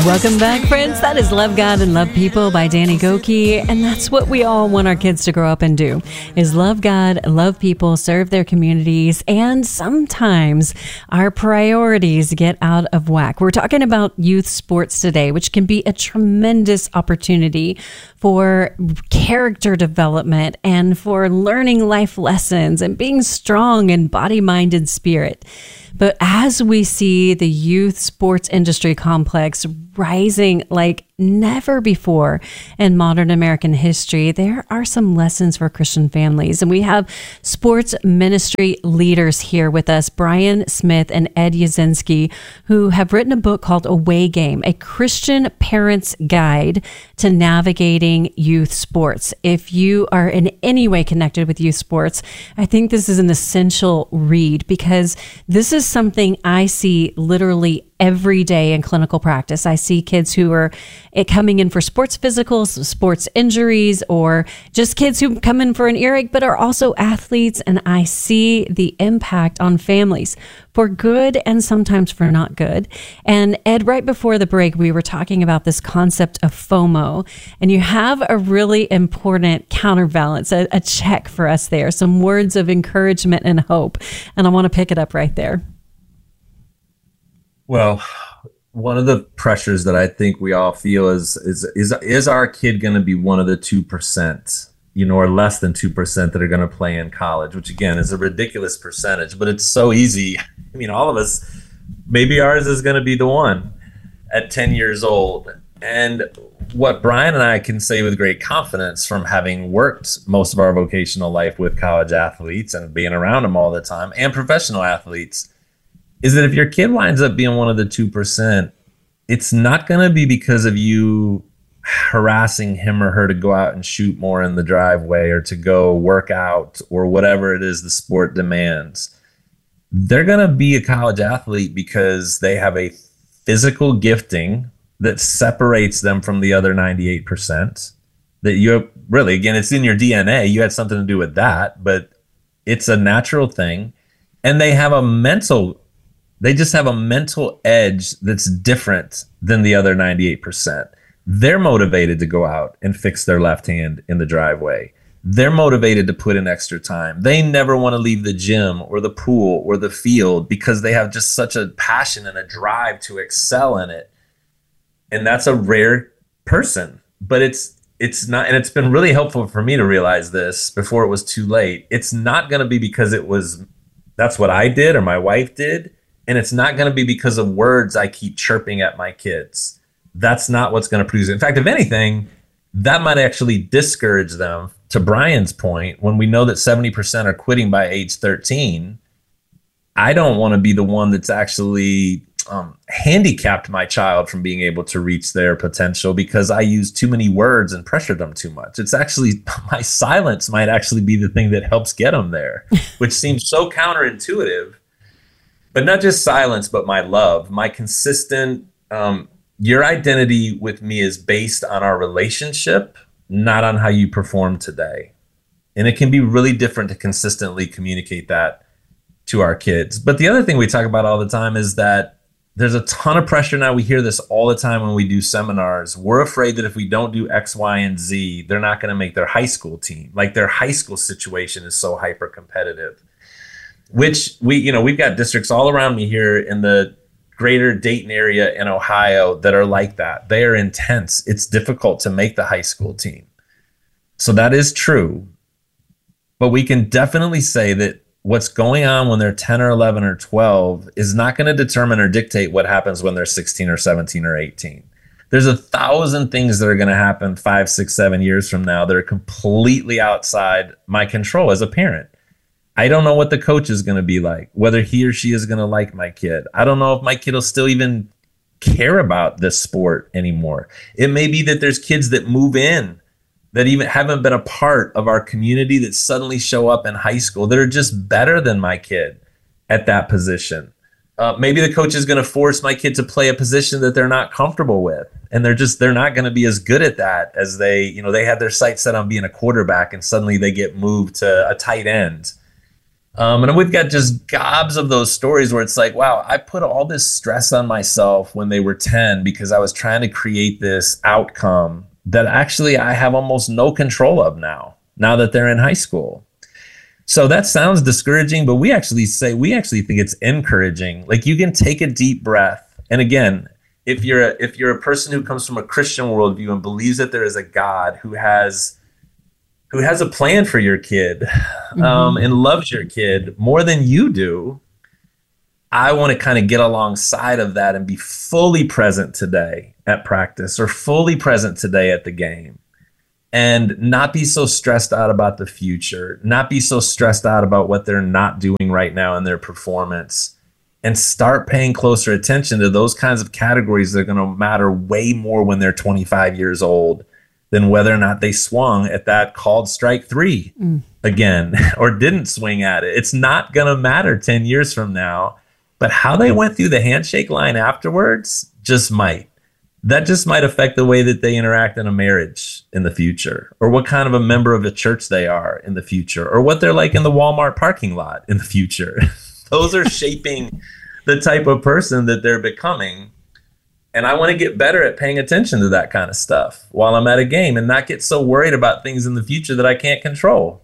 Welcome back, friends. That is Love God and Love People by Danny Gokey. And that's what we all want our kids to grow up and do, is love God, love people, serve their communities. And sometimes our priorities get out of whack. We're talking about youth sports today, which can be a tremendous opportunity for character development and for learning life lessons and being strong in body, mind, and spirit. But as we see the youth sports industry complex rising like never before in modern American history, there are some lessons for Christian families. And we have sports ministry leaders here with us, Brian Smith and Ed Yazinski, who have written a book called Away Game, a Christian parent's guide to navigating youth sports. If you are in any way connected with youth sports, I think this is an essential read, because this is something I see literally every day in clinical practice. I see kids who are coming in for sports physicals, sports injuries, or just kids who come in for an earache, but are also athletes. And I see the impact on families for good and sometimes for not good. And Ed, right before the break, we were talking about this concept of FOMO, and you have a really important counterbalance, a check for us there, some words of encouragement and hope. And I want to pick it up right there. Well, one of the pressures that I think we all feel is our kid going to be one of the 2%, or less than 2% that are going to play in college, which again is a ridiculous percentage, but it's so easy. I mean, all of us, maybe ours is going to be the one at 10 years old. And what Brian and I can say with great confidence from having worked most of our vocational life with college athletes and being around them all the time and professional athletes is that if your kid winds up being one of the 2%, it's not going to be because of you harassing him or her to go out and shoot more in the driveway or to go work out or whatever it is the sport demands. They're going to be a college athlete because they have a physical gifting that separates them from the other 98%. That you really, again, it's in your DNA. You had something to do with that, but it's a natural thing. And they have they just have a mental edge that's different than the other 98%. They're motivated to go out and fix their left hand in the driveway. They're motivated to put in extra time. They never want to leave the gym or the pool or the field because they have just such a passion and a drive to excel in it. And that's a rare person, but it's not, and it's been really helpful for me to realize this before it was too late. It's not going to be because that's what I did or my wife did. And it's not going to be because of words I keep chirping at my kids. That's not what's going to produce it. In fact, if anything, that might actually discourage them. To Brian's point, when we know that 70% are quitting by age 13, I don't want to be the one that's actually handicapped my child from being able to reach their potential because I use too many words and pressure them too much. It's actually, my silence might actually be the thing that helps get them there, which seems so counterintuitive. But not just silence, but my love, my consistent, your identity with me is based on our relationship, not on how you perform today. And it can be really different to consistently communicate that to our kids. But the other thing we talk about all the time is that there's a ton of pressure now. We hear this all the time when we do seminars. We're afraid that if we don't do X, Y, and Z, they're not going to make their high school team. Like their high school situation is so hyper competitive. Which we've got districts all around me here in the greater Dayton area in Ohio that are like that. They are intense. It's difficult to make the high school team. So that is true. But we can definitely say that what's going on when they're 10 or 11 or 12 is not going to determine or dictate what happens when they're 16 or 17 or 18. There's 1,000 things that are going to happen 5, 6, 7 years from now that are completely outside my control as a parent. I don't know what the coach is going to be like, whether he or she is going to like my kid. I don't know if my kid will still even care about this sport anymore. It may be that there's kids that move in that even haven't been a part of our community that suddenly show up in high school that are just better than my kid at that position. Maybe the coach is going to force my kid to play a position that they're not comfortable with. And they're not going to be as good at that as they have their sights set on being a quarterback and suddenly they get moved to a tight end. And we've got just gobs of those stories where it's like, wow, I put all this stress on myself when they were 10 because I was trying to create this outcome that actually I have almost no control of now that they're in high school. So that sounds discouraging, but we actually think it's encouraging. Like, you can take a deep breath. And again, if you're a person who comes from a Christian worldview and believes that there is a God who has a plan for your kid, and loves your kid more than you do, I want to kind of get alongside of that and be fully present today at practice or fully present today at the game, and not be so stressed out about the future, not be so stressed out about what they're not doing right now in their performance, and start paying closer attention to those kinds of categories that are going to matter way more when they're 25 years old than whether or not they swung at that called strike 3 again or didn't swing at it. It's not going to matter 10 years from now, but how they went through the handshake line afterwards just might. That just might affect the way that they interact in a marriage in the future, or what kind of a member of a church they are in the future, or what they're like in the Walmart parking lot in the future. Those are shaping the type of person that they're becoming. And I want to get better at paying attention to that kind of stuff while I'm at a game and not get so worried about things in the future that I can't control.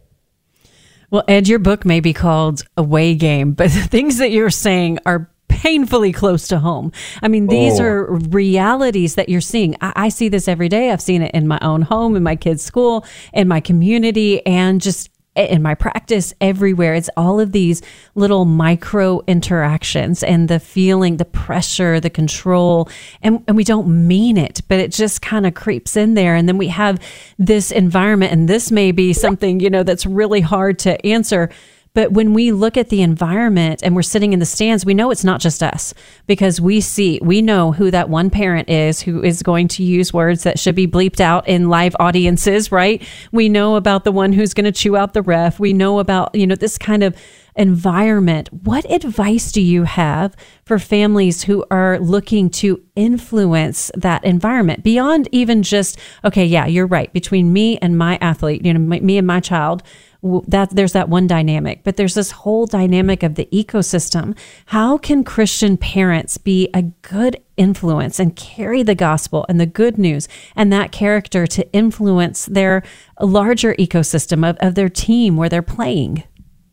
Well, Ed, your book may be called Away Game, but the things that you're saying are painfully close to home. I mean, these are realities that you're seeing. I see this every day. I've seen it in my own home, in my kids' school, in my community, and just in my practice everywhere. It's all of these little micro interactions and the feeling, the pressure, the control, and we don't mean it, but it just kind of creeps in there. And then we have this environment, and this may be something, that's really hard to answer. But when we look at the environment and we're sitting in the stands, we know it's not just us, because we know who that one parent is who is going to use words that should be bleeped out in live audiences, right? We know about the one who's going to chew out the ref. We know about, this kind of environment. What advice do you have for families who are looking to influence that environment beyond even just, okay, yeah, you're right, between me and my athlete, me and my child, that there's that one dynamic, but there's this whole dynamic of the ecosystem. How can Christian parents be a good influence and carry the gospel and the good news and that character to influence their larger ecosystem of their team where they're playing?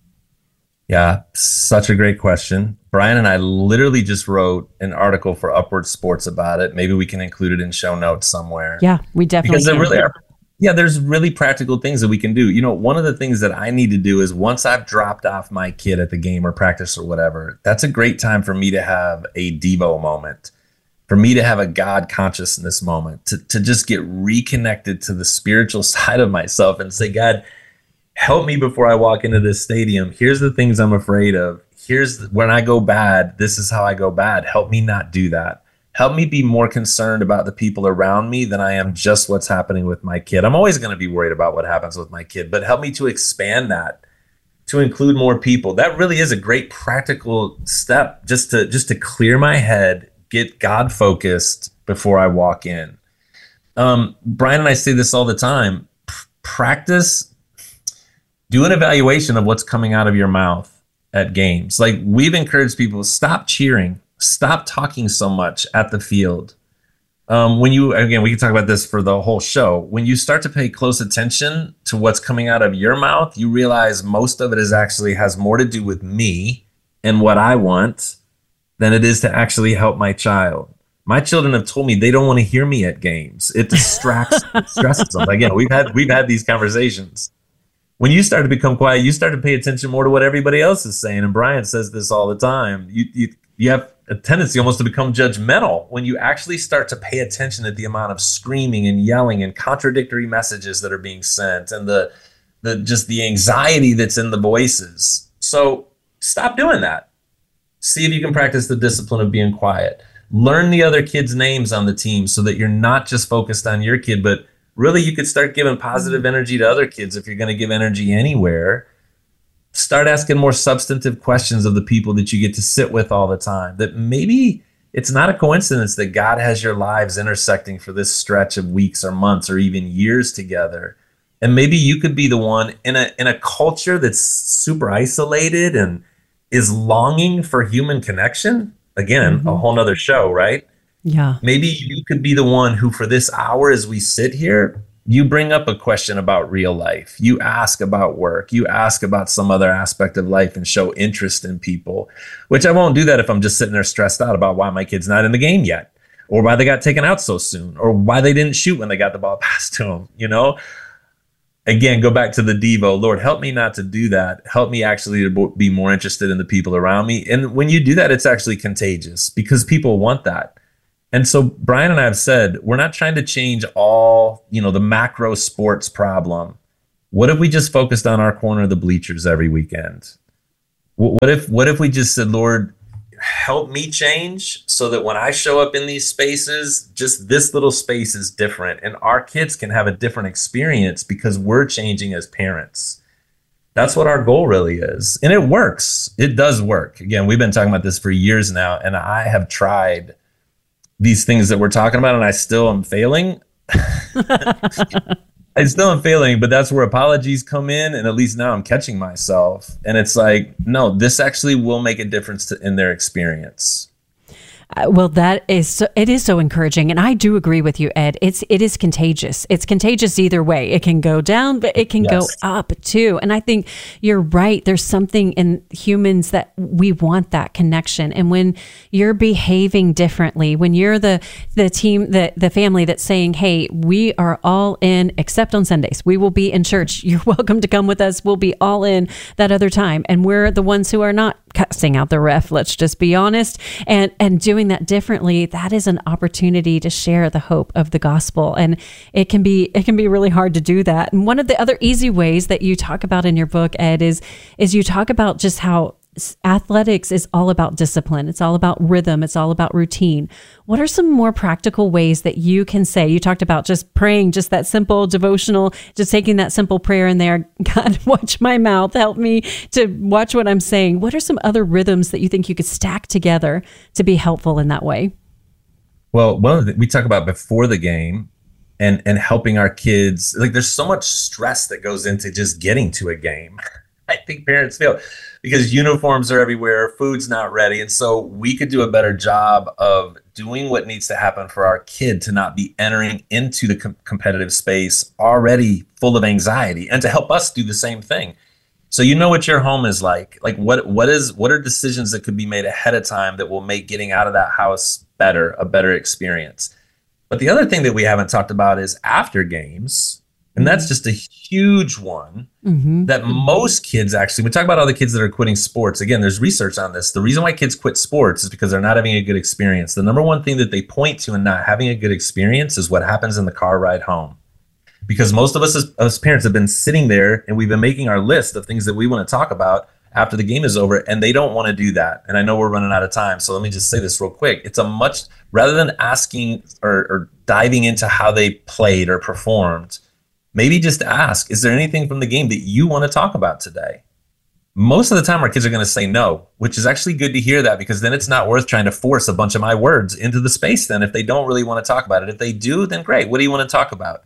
Yeah, such a great question. Brian and I literally just wrote an article for Upward Sports about it. Maybe we can include it in show notes somewhere. Yeah, we definitely because there really are. Yeah, there's really practical things that we can do. One of the things that I need to do is once I've dropped off my kid at the game or practice or whatever, that's a great time for me to have a Devo moment, for me to have a God consciousness moment, to just get reconnected to the spiritual side of myself and say, God, help me before I walk into this stadium. Here's the things I'm afraid of. Here's when I go bad, this is how I go bad. Help me not do that. Help me be more concerned about the people around me than I am just what's happening with my kid. I'm always going to be worried about what happens with my kid, but help me to expand that, to include more people. That really is a great practical step just to clear my head, get God focused before I walk in. Brian and I say this all the time. Practice, do an evaluation of what's coming out of your mouth at games. Like, we've encouraged people, stop cheering. Stop talking so much at the field. We can talk about this for the whole show. When you start to pay close attention to what's coming out of your mouth, you realize most of it has more to do with me and what I want than it is to actually help my child. My children have told me they don't want to hear me at games. It distracts, stresses them. Again, we've had these conversations. When you start to become quiet, you start to pay attention more to what everybody else is saying. And Brian says this all the time. You have a tendency almost to become judgmental when you actually start to pay attention to the amount of screaming and yelling and contradictory messages that are being sent and the anxiety that's in the voices. So stop doing that. See if you can practice the discipline of being quiet. Learn the other kids' names on the team so that you're not just focused on your kid, but really you could start giving positive energy to other kids if you're going to give energy anywhere. Start asking more substantive questions of the people that you get to sit with all the time. That maybe it's not a coincidence that God has your lives intersecting for this stretch of weeks or months or even years together. And maybe you could be the one in a culture that's super isolated and is longing for human connection. Again, a whole nother show, right? Yeah. Maybe you could be the one who, for this hour as we sit here, you bring up a question about real life. You ask about work. You ask about some other aspect of life and show interest in people, which I won't do that if I'm just sitting there stressed out about why my kid's not in the game yet, or why they got taken out so soon, or why they didn't shoot when they got the ball passed to them, you know? Again, go back to the Devo. Lord, help me not to do that. Help me actually to be more interested in the people around me. And when you do that, it's actually contagious because people want that. And so Brian and I have said, we're not trying to change all, the macro sports problem. What if we just focused on our corner of the bleachers every weekend? What if we just said, Lord, help me change so that when I show up in these spaces, just this little space is different and our kids can have a different experience because we're changing as parents. That's what our goal really is. And it works. It does work. Again, we've been talking about this for years now, and I have tried these things that we're talking about, and I still am failing. I still am failing, but that's where apologies come in. And at least now I'm catching myself. And it's like, no, this actually will make a difference in their experience. Well, it is so encouraging. And I do agree with you, Ed. It is contagious. It's contagious either way. It can go down, but it can go up too. And I think you're right. There's something in humans that we want that connection. And when you're behaving differently, when you're the team, the family that's saying, hey, we are all in except on Sundays. We will be in church. You're welcome to come with us. We'll be all in that other time. And we're the ones who are not cussing out the ref. Let's just be honest. And doing that differently, that is an opportunity to share the hope of the gospel. And it can be really hard to do that. And one of the other easy ways that you talk about in your book, Ed, is you talk about just how athletics is all about discipline. It's all about rhythm. It's all about routine. What are some more practical ways that you can say? You talked about just praying, just that simple devotional, just taking that simple prayer in there. God, watch my mouth. Help me to watch what I'm saying. What are some other rhythms that you think you could stack together to be helpful in that way? Well, we talk about before the game and helping our kids. Like, there's so much stress that goes into just getting to a game. I think parents feel because uniforms are everywhere, food's not ready. And so we could do a better job of doing what needs to happen for our kid to not be entering into the competitive space already full of anxiety, and to help us do the same thing. So you know what your home is like. Like what are decisions that could be made ahead of time that will make getting out of that house a better experience. But the other thing that we haven't talked about is after games. And that's just a huge one that most kids actually, we talk about all the kids that are quitting sports. Again, there's research on this. The reason why kids quit sports is because they're not having a good experience. The number one thing that they point to in not having a good experience is what happens in the car ride home. Because most of us as parents have been sitting there and we've been making our list of things that we want to talk about after the game is over, and they don't want to do that. And I know we're running out of time, so let me just say this real quick. It's rather than asking or diving into how they played or performed, maybe just ask, is there anything from the game that you want to talk about today? Most of the time, our kids are going to say no, which is actually good to hear that, because then it's not worth trying to force a bunch of my words into the space then if they don't really want to talk about it. If they do, then great. What do you want to talk about?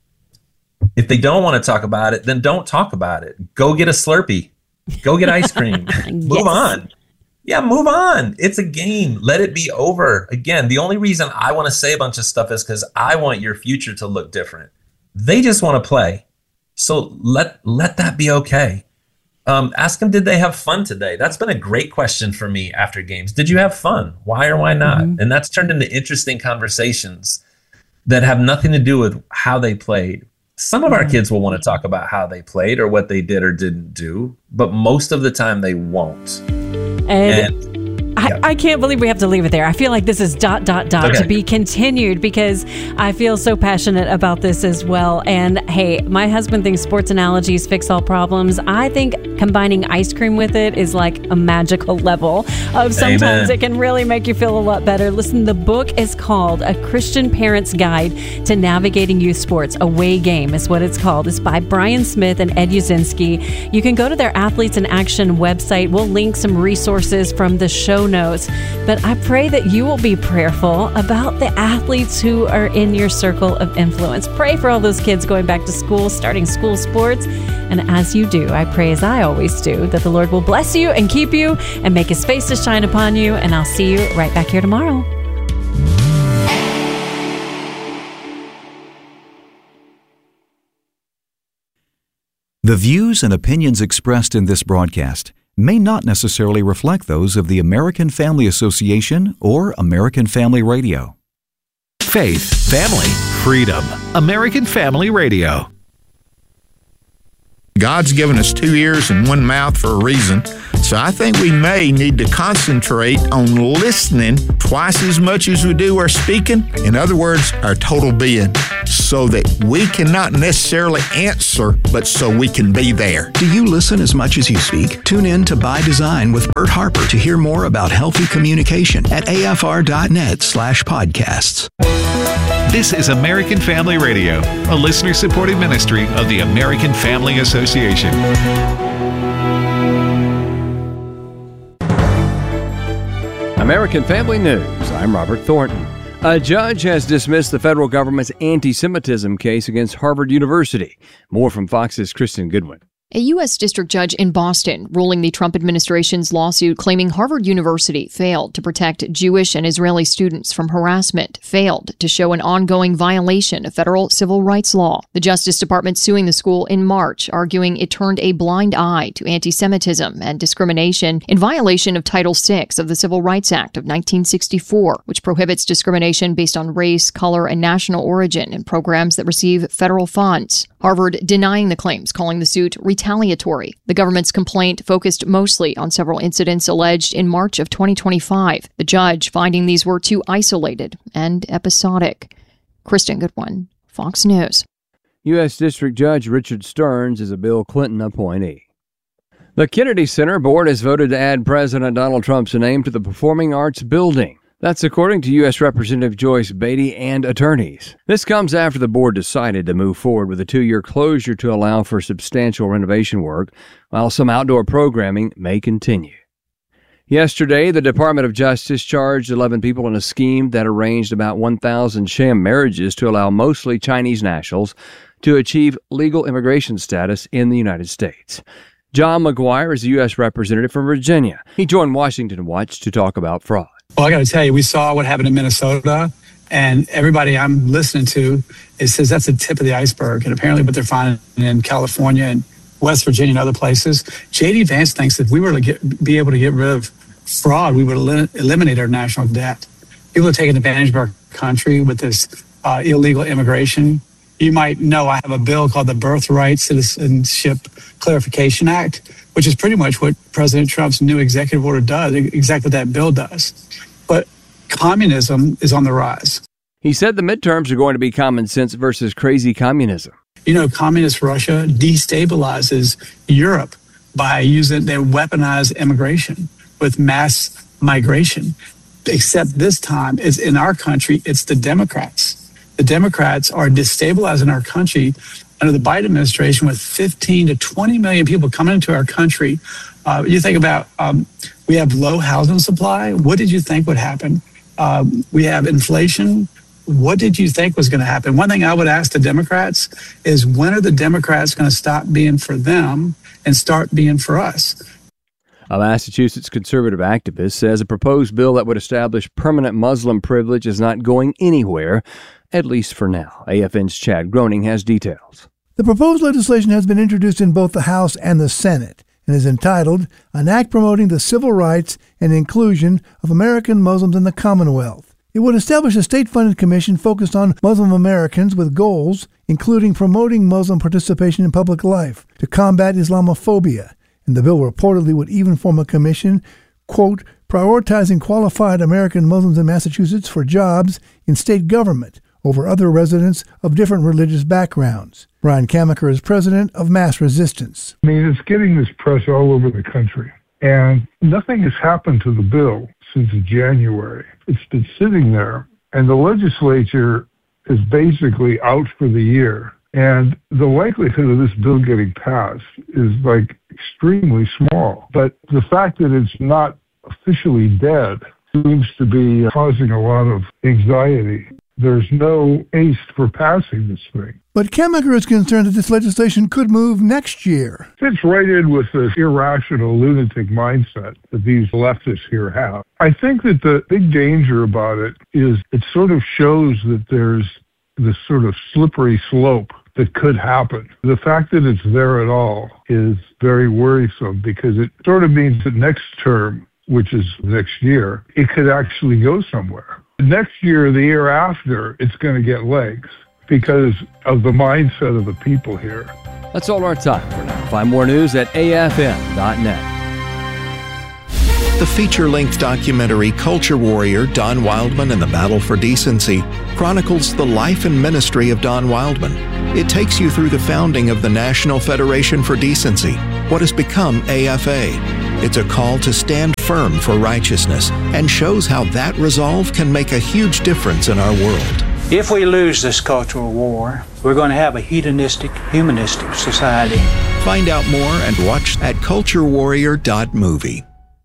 If they don't want to talk about it, then don't talk about it. Go get a Slurpee. Go get ice cream. Move on. Yeah, move on. It's a game. Let it be over. Again, the only reason I want to say a bunch of stuff is because I want your future to look different. They just want to play. So let that be okay. Ask them, did they have fun today? That's been a great question for me after games. Did you have fun? Why or why not? And that's turned into interesting conversations that have nothing to do with how they played. Some of our kids will want to talk about how they played or what they did or didn't do, but most of the time they won't. And I can't believe we have to leave it there. I feel like this is ... to be continued, because I feel so passionate about this as well. And hey, my husband thinks sports analogies fix all problems. I think combining ice cream with it is like a magical level of sometimes it can really make you feel a lot better. Listen, the book is called A Christian Parent's Guide to Navigating Youth Sports. Away Game is what it's called. It's by Brian Smith and Ed Uzinski. You can go to their Athletes in Action website. We'll link some resources from the show show notes. But I pray that you will be prayerful about the athletes who are in your circle of influence. Pray for all those kids going back to school, starting school sports. And as you do, I pray, as I always do, that the Lord will bless you and keep you and make his face to shine upon you. And I'll see you right back here tomorrow. The views and opinions expressed in this broadcast may not necessarily reflect those of the American Family Association or American Family Radio. Faith, family, freedom. American Family Radio. God's given us 2 ears and 1 mouth for a reason, so I think we may need to concentrate on listening twice as much as we do our speaking. In other words, our total being, so that we can not necessarily answer, but so we can be there. Do you listen as much as you speak? Tune in to By Design with Bert Harper to hear more about healthy communication at afr.net/podcasts. This is American Family Radio, a listener-supported ministry of the American Family Association. American Family News. I'm Robert Thornton. A judge has dismissed the federal government's anti-Semitism case against Harvard University. More from Fox's Kristen Goodwin. A U.S. district judge in Boston ruling the Trump administration's lawsuit claiming Harvard University failed to protect Jewish and Israeli students from harassment, failed to show an ongoing violation of federal civil rights law. The Justice Department suing the school in March, arguing it turned a blind eye to anti-Semitism and discrimination in violation of Title VI of the Civil Rights Act of 1964, which prohibits discrimination based on race, color, and national origin in programs that receive federal funds. Harvard denying the claims, calling the suit retaliatory. The government's complaint focused mostly on several incidents alleged in March of 2025, the judge finding these were too isolated and episodic. Kristen Goodwin, Fox News. U.S. District Judge Richard Stearns is a Bill Clinton appointee. The Kennedy Center Board has voted to add President Donald Trump's name to the Performing Arts Building. That's according to U.S. Representative Joyce Beatty and attorneys. This comes after the board decided to move forward with a 2-year closure to allow for substantial renovation work, while some outdoor programming may continue. Yesterday, the Department of Justice charged 11 people in a scheme that arranged about 1,000 sham marriages to allow mostly Chinese nationals to achieve legal immigration status in the United States. John McGuire is a U.S. representative from Virginia. He joined Washington Watch to talk about fraud. Well, I got to tell you, we saw what happened in Minnesota, and everybody I'm listening to says that's the tip of the iceberg. And apparently what they're finding in California and West Virginia and other places, J.D. Vance thinks that if we were to be able to get rid of fraud, we would eliminate our national debt. People are taking advantage of our country with this illegal immigration. You might know I have a bill called the Birthright Citizenship Clarification Act, which is pretty much what President Trump's new executive order does, exactly what that bill does. But communism is on the rise. He said the midterms are going to be common sense versus crazy communism. You know, communist Russia destabilizes Europe by using their weaponized immigration with mass migration. Except this time, is in our country, it's the Democrats. The Democrats are destabilizing our country under the Biden administration with 15 to 20 million people coming into our country. You think about, we have low housing supply. What did you think would happen? We have inflation. What did you think was going to happen? One thing I would ask the Democrats is, when are the Democrats going to stop being for them and start being for us? A Massachusetts conservative activist says a proposed bill that would establish permanent Muslim privilege is not going anywhere, at least for now. AFN's Chad Groening has details. The proposed legislation has been introduced in both the House and the Senate and is entitled An Act Promoting the Civil Rights and Inclusion of American Muslims in the Commonwealth. It would establish a state-funded commission focused on Muslim Americans with goals including promoting Muslim participation in public life to combat Islamophobia. And the bill reportedly would even form a commission, quote, prioritizing qualified American Muslims in Massachusetts for jobs in state government over other residents of different religious backgrounds. Brian Kamaker is president of Mass Resistance. I mean, it's getting this press all over the country, and nothing has happened to the bill since January. It's been sitting there, and the legislature is basically out for the year. And the likelihood of this bill getting passed is like extremely small. But the fact that it's not officially dead seems to be causing a lot of anxiety. There's no haste for passing this thing. But Kemaker is concerned that this legislation could move next year. Fits right in with this irrational lunatic mindset that these leftists here have. I think that the big danger about it is it sort of shows that there's this sort of slippery slope that could happen. The fact that it's there at all is very worrisome because it sort of means that next term, which is next year, it could actually go somewhere. Next year, the year after, it's going to get legs because of the mindset of the people here. That's all our time for now. Find more news at afn.net. The feature-length documentary Culture Warrior, Don Wildman and the Battle for Decency chronicles the life and ministry of Don Wildman. It takes you through the founding of the National Federation for Decency, what has become AFA. It's a call to stand firm for righteousness and shows how that resolve can make a huge difference in our world. If we lose this cultural war, we're going to have a hedonistic, humanistic society. Find out more and watch at culturewarrior.movie.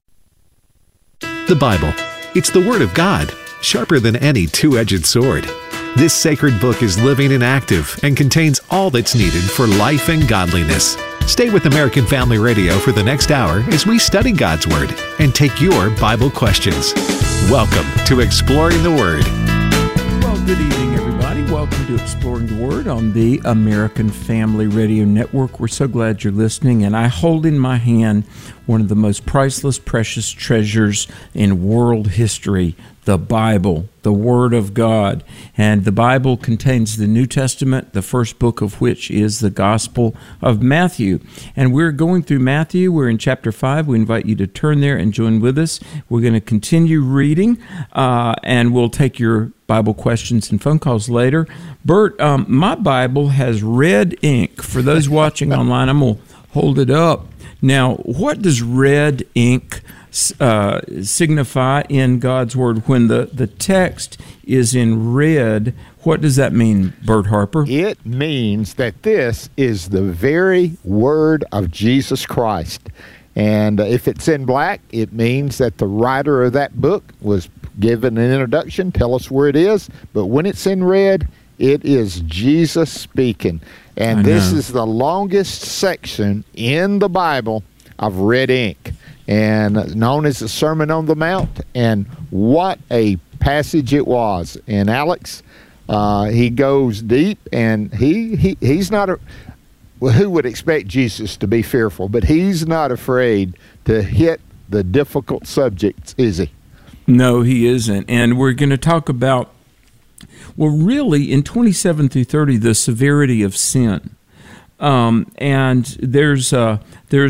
The Bible. It's the Word of God, sharper than any two-edged sword. This sacred book is living and active and contains all that's needed for life and godliness. Stay with American Family Radio for the next hour as we study God's Word and take your Bible questions. Welcome to Exploring the Word. Well, good evening, everybody. Welcome to Exploring the Word on the American Family Radio Network. We're so glad you're listening, and I hold in my hand one of the most priceless, precious treasures in world history, the Bible, the Word of God. And the Bible contains the New Testament, the first book of which is the Gospel of Matthew. And we're going through Matthew. We're in chapter 5. We invite you to turn there and join with us. We're going to continue reading, and we'll take your Bible questions and phone calls later. Bert, my Bible has red ink. For those watching online, I'm going to hold it up. Now, what does red ink signify in God's Word? When the text is in red, what does that mean, Bert Harper? It means that this is the very Word of Jesus Christ. And if it's in black, it means that the writer of that book was given an introduction, tell us where it is. But when it's in red, it is Jesus speaking. And this is the longest section in the Bible of red ink, and known as the Sermon on the Mount. And what a passage it was. And Alex, he goes deep, and he's not well, who would expect Jesus to be fearful? But he's not afraid to hit the difficult subjects, is he? No, he isn't. And we're going to talk about, well, really, in 27 through 30, the severity of sin. And there's a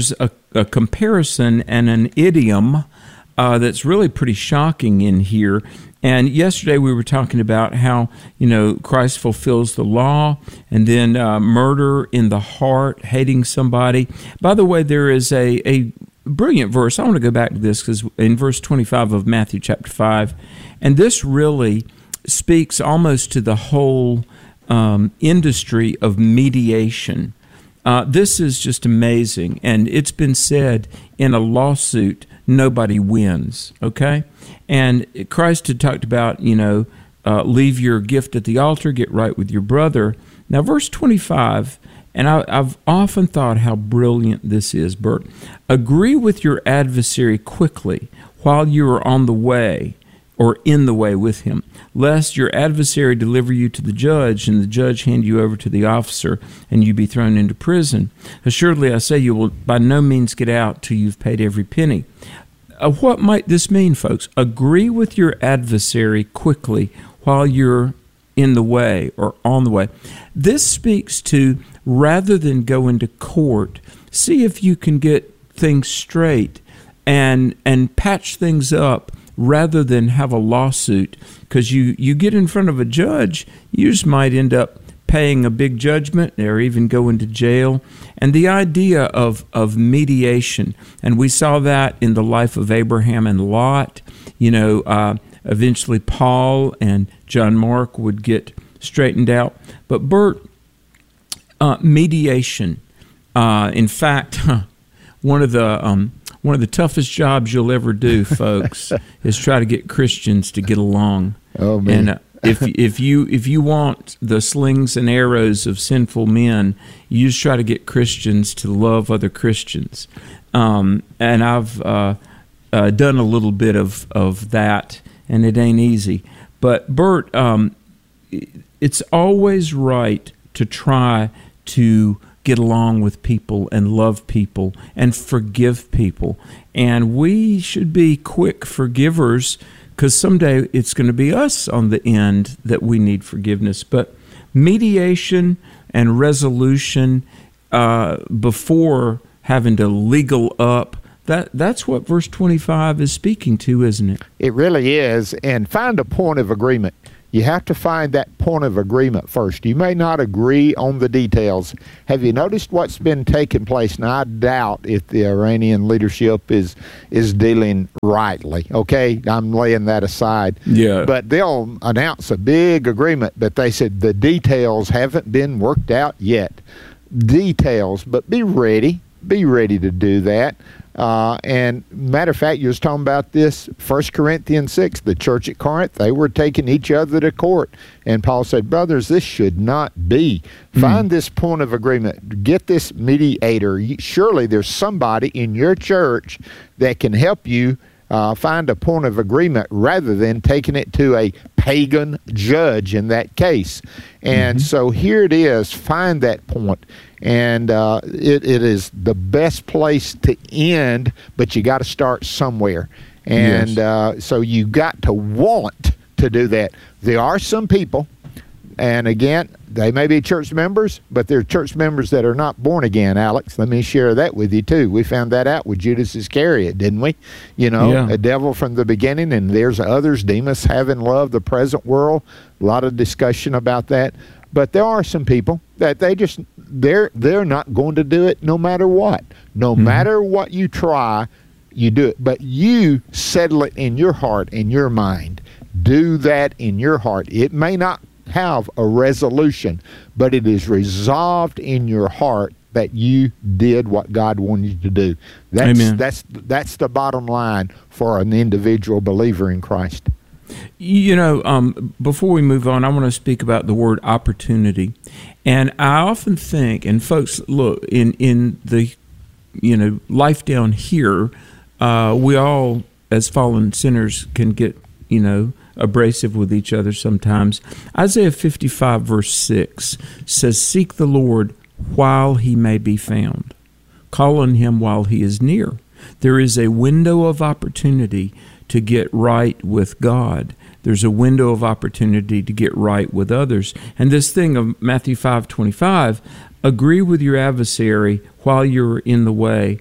comparison and an idiom that's really pretty shocking in here. And yesterday we were talking about how, Christ fulfills the law, and then murder in the heart, hating somebody. By the way, there is a brilliant verse. I want to go back to this because in verse 25 of Matthew chapter 5, and this really speaks almost to the whole industry of mediation. This is just amazing, and it's been said in a lawsuit, nobody wins, okay? And Christ had talked about, leave your gift at the altar, get right with your brother. Now, verse 25, and I've often thought how brilliant this is, Bert. Agree with your adversary quickly while you are on the way, or in the way with him, lest your adversary deliver you to the judge, and the judge hand you over to the officer, and you be thrown into prison. Assuredly, I say, you will by no means get out till you've paid every penny. What might this mean, folks? Agree with your adversary quickly while you're in the way or on the way. This speaks to, rather than go into court, see if you can get things straight and patch things up, rather than have a lawsuit, because you get in front of a judge, you just might end up paying a big judgment or even going to jail. And the idea of mediation, and we saw that in the life of Abraham and Lot. Eventually Paul and John Mark would get straightened out. But Bert, mediation, in fact, one of the toughest jobs you'll ever do, folks, is try to get Christians to get along. Oh man! And if you want the slings and arrows of sinful men, you just try to get Christians to love other Christians. And I've done a little bit of that, and it ain't easy. But Bert, it's always right to try to get along with people and love people and forgive people. And we should be quick forgivers, because someday it's going to be us on the end that we need forgiveness. But mediation and resolution before having to legal up, that's what verse 25 is speaking to, isn't it? It really is. And find a point of agreement. You have to find that point of agreement first. You may not agree on the details. Have you noticed what's been taking place? Now, I doubt if the Iranian leadership is dealing rightly. Okay, I'm laying that aside. Yeah. But they'll announce a big agreement, but they said the details haven't been worked out yet. Details, but be ready to do that. And matter of fact, you was talking about this, 1 Corinthians 6, the church at Corinth, they were taking each other to court. And Paul said, brothers, this should not be. Find this point of agreement. Get this mediator. Surely there's somebody in your church that can help you find a point of agreement rather than taking it to a pagan judge in that case. And so here it is. Find that point. And it is the best place to end, but you got to start somewhere. And so you got to want to do that. There are some people, and again, they may be church members, but they're church members that are not born again, Alex. Let me share that with you, too. We found that out with Judas Iscariot, didn't we? A devil from the beginning, and there's others, Demas, having loved the present world. A lot of discussion about that. But there are some people that they're not going to do it no matter what. No matter what you try, you do it. But you settle it in your heart and your mind. Do that in your heart. It may not have a resolution, but it is resolved in your heart that you did what God wanted you to do. Amen. That's the bottom line for an individual believer in Christ. Before we move on, I want to speak about the word opportunity. And I often think, and folks, look, in the, life down here, we all, as fallen sinners, can get, abrasive with each other sometimes. Isaiah 55, verse 6 says, seek the Lord while he may be found. Call on him while he is near. There is a window of opportunity to get right with God. There's a window of opportunity to get right with others. And this thing of Matthew 5:25, agree with your adversary while you're in the way.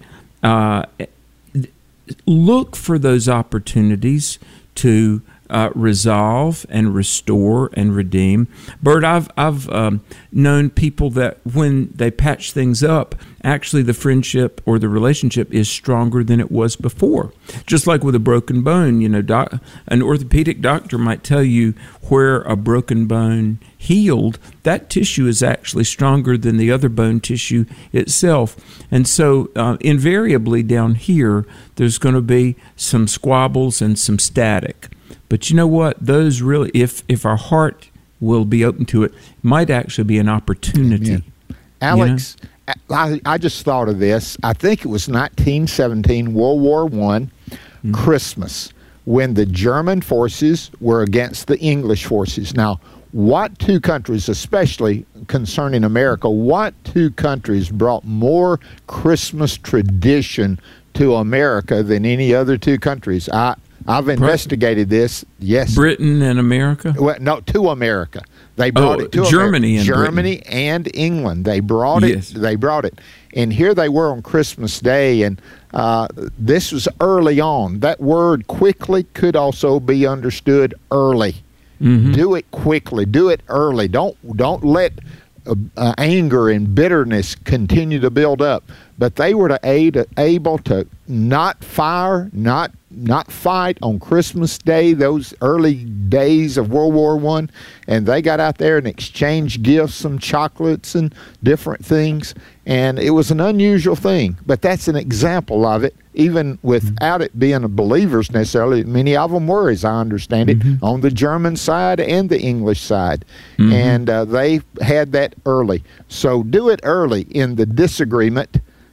Look for those opportunities to resolve and restore and redeem. Bert, I've known people that when they patch things up, actually the friendship or the relationship is stronger than it was before. Just like with a broken bone, an orthopedic doctor might tell you where a broken bone healed, that tissue is actually stronger than the other bone tissue itself. And so invariably down here, there's going to be some squabbles and some static. But you know what? Those really, if our heart will be open to it, might actually be an opportunity. Yeah. Alex, I just thought of this. I think it was 1917, World War I, Christmas, when the German forces were against the English forces. Now, what two countries, especially concerning America, what two countries brought more Christmas tradition to America than any other two countries? I've investigated this. Yes, Britain and America. Well, no, to America. They brought it to Germany and Germany Britain. And England. They brought it. Yes. They brought it, and here they were on Christmas Day, and this was early on. That word "quickly" could also be understood early. Do it quickly. Do it early. Don't let anger and bitterness continue to build up. But they were able to not fire, not not fight on Christmas Day, those early days of World War I, and they got out there and exchanged gifts, some chocolates and different things, and it was an unusual thing. But that's an example of it, even without it being believers necessarily. Many of them were, as I understand it, on the German side and the English side, and they had that early. So do it early in the disagreement.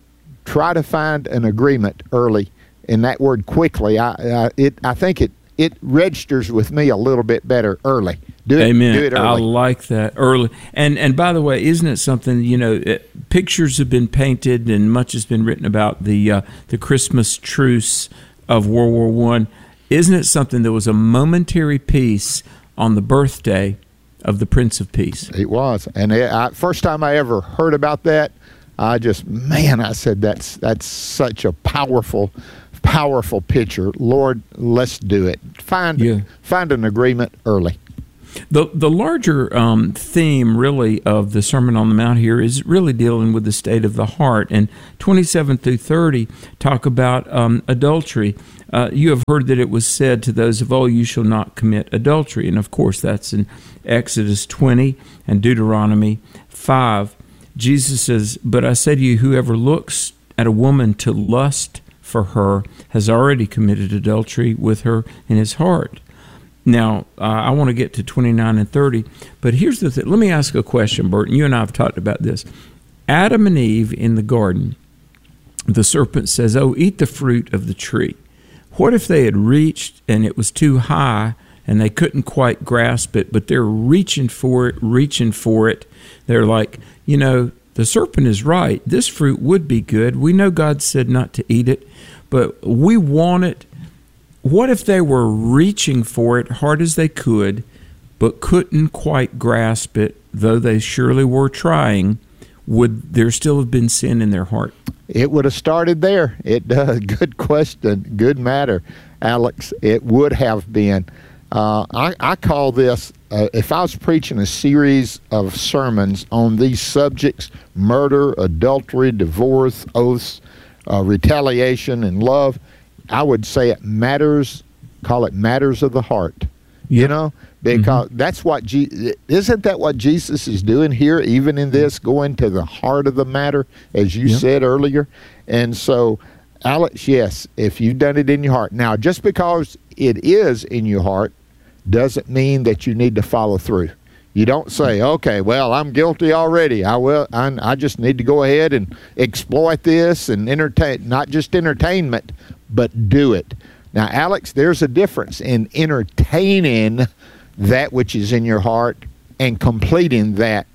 Try to find an agreement early. And that word quickly, I think it registers with me a little bit better early. Amen. Do it early. I like that, early. And by the way, isn't it something, pictures have been painted and much has been written about the Christmas truce of World War I. Isn't it something that was a momentary peace on the birthday of the Prince of Peace? It was. And first time I ever heard about that, I said that's such a powerful picture. Lord, let's do it. Find an agreement early. The larger theme, really, of the Sermon on the Mount here is really dealing with the state of the heart. And 27 through 30 talk about adultery. You have heard that it was said to those of old, you shall not commit adultery. And, of course, that's in Exodus 20 and Deuteronomy 5. Jesus says, but I say to you, whoever looks at a woman to lust for her has already committed adultery with her in his heart. Now, I want to get to 29 and 30, but here's the thing. Let me ask a question, Burton. You and I have talked about this. Adam and Eve in the garden, the serpent says, eat the fruit of the tree. What if they had reached and it was too high and they couldn't quite grasp it, but they're reaching for it. They're like, the serpent is right. This fruit would be good. We know God said not to eat it, but we want it. What if they were reaching for it hard as they could, but couldn't quite grasp it, though they surely were trying? Would there still have been sin in their heart? It would have started there. It does. Good question. Good matter, Alex. It would have been. I call this, if I was preaching a series of sermons on these subjects, murder, adultery, divorce, oaths, retaliation, and love, I would say call it matters of the heart, because that's what, isn't that what Jesus is doing here, even in this, going to the heart of the matter, as you said earlier? And so, Alex, yes, if you've done it in your heart. Now, just because it is in your heart doesn't mean that you need to follow through. You don't say, okay, well, I'm guilty already. I just need to go ahead and exploit this and entertain, not just entertainment, but do it. Now, Alex, there's a difference in entertaining that which is in your heart and completing that.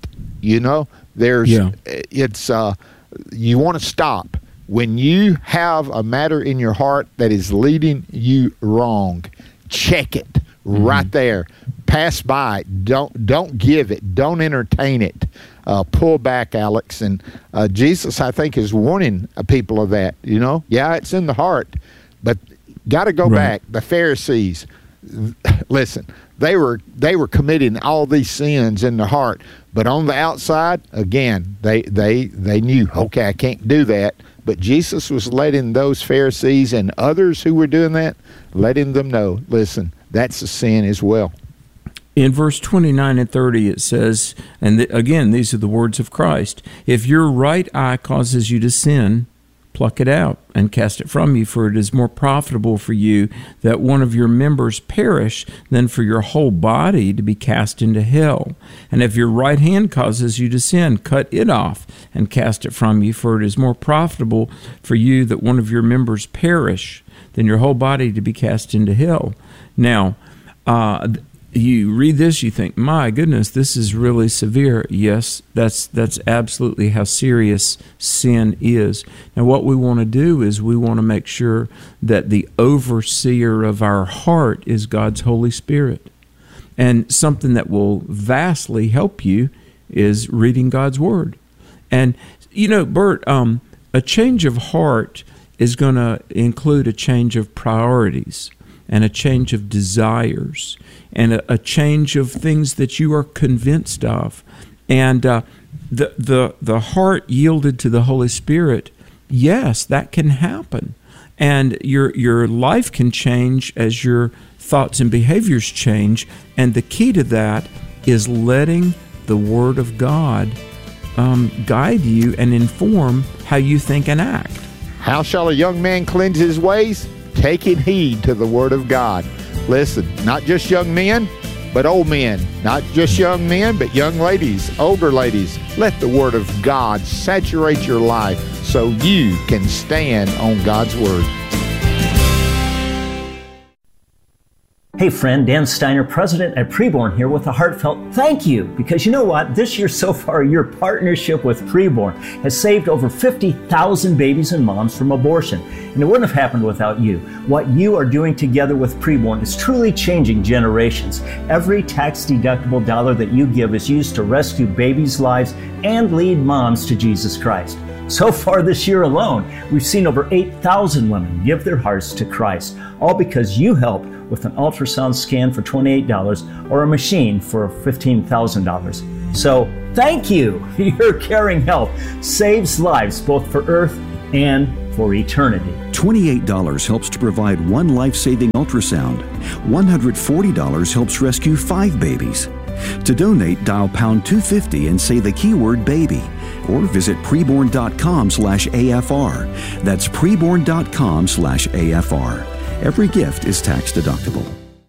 It's you want to stop. When you have a matter in your heart that is leading you wrong, check it right there. Pass by. Don't give it. Don't entertain it. Pull back, Alex. And Jesus, I think, is warning people of that. Yeah, it's in the heart, but got to go back. The Pharisees, listen, they were committing all these sins in the heart, but on the outside, again, they knew, okay, I can't do that. But Jesus was letting those Pharisees and others who were doing that, letting them know, listen, that's a sin as well. In verse 29 and 30 it says, and again, these are the words of Christ, if your right eye causes you to sin, pluck it out and cast it from you, for it is more profitable for you that one of your members perish than for your whole body to be cast into hell. And if your right hand causes you to sin, cut it off and cast it from you, for it is more profitable for you that one of your members perish than your whole body to be cast into hell. Now, you read this, you think, my goodness, this is really severe. Yes, that's absolutely how serious sin is. Now, what we want to do is we want to make sure that the overseer of our heart is God's Holy Spirit. And something that will vastly help you is reading God's Word. And, Bert, a change of heart is going to include a change of priorities and a change of desires and a change of things that you are convinced of. And the heart yielded to the Holy Spirit, yes, that can happen. And your life can change as your thoughts and behaviors change. And the key to that is letting the Word of God guide you and inform how you think and act. How shall a young man cleanse his ways? Taking heed to the Word of God. Listen, not just young men, but old men. Not just young men, but young ladies, older ladies. Let the Word of God saturate your life so you can stand on God's Word. Hey friend, Dan Steiner, president at Preborn here with a heartfelt thank you. Because you know what? This year so far, your partnership with Preborn has saved over 50,000 babies and moms from abortion. And it wouldn't have happened without you. What you are doing together with Preborn is truly changing generations. Every tax-deductible dollar that you give is used to rescue babies' lives and lead moms to Jesus Christ. So far this year alone, we've seen over 8,000 women give their hearts to Christ, all because you helped with an ultrasound scan for $28 or a machine for $15,000. So thank you. Your caring help saves lives both for Earth and for eternity. $28 helps to provide one life-saving ultrasound. $140 helps rescue 5 babies. To donate, dial pound 250 and say the keyword baby, or visit preborn.com/AFR. That's preborn.com/AFR. Every gift is tax deductible.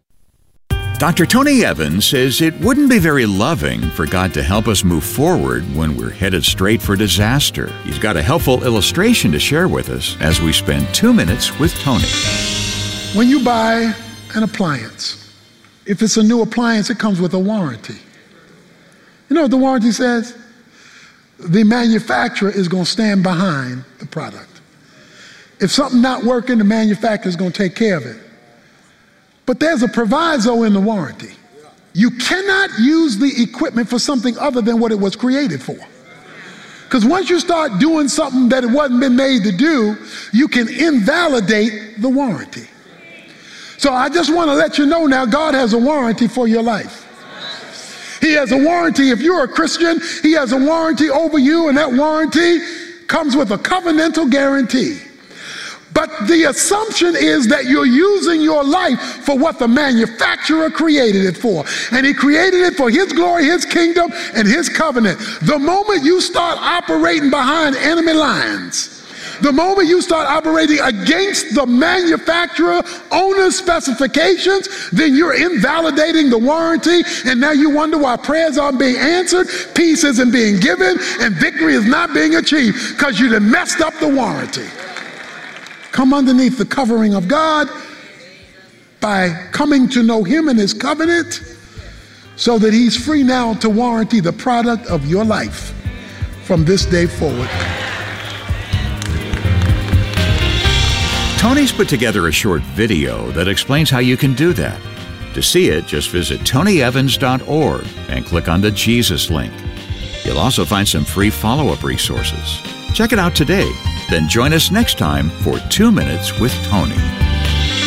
Dr. Tony Evans says it wouldn't be very loving for God to help us move forward when we're headed straight for disaster. He's got a helpful illustration to share with us as we spend 2 minutes with Tony. When you buy an appliance, if it's a new appliance, it comes with a warranty. You know what the warranty says? The manufacturer is going to stand behind the product. If something's not working, the manufacturer is going to take care of it. But there's a proviso in the warranty. You cannot use the equipment for something other than what it was created for. Because once you start doing something that it wasn't been made to do, you can invalidate the warranty. So I just want to let you know now, God has a warranty for your life. He has a warranty. If you're a Christian, He has a warranty over you, and that warranty comes with a covenantal guarantee. But the assumption is that you're using your life for what the manufacturer created it for. And He created it for His glory, His kingdom, and His covenant. The moment you start operating behind enemy lines, the moment you start operating against the manufacturer owner's specifications, then you're invalidating the warranty, and now you wonder why prayers aren't being answered, peace isn't being given, and victory is not being achieved, because you done messed up the warranty. Come underneath the covering of God by coming to know Him and His covenant, so that He's free now to warranty the product of your life from this day forward. Tony's put together a short video that explains how you can do that. To see it, just visit tonyevans.org and click on the Jesus link. You'll also find some free follow-up resources. Check it out today. Then join us next time for 2 Minutes with Tony.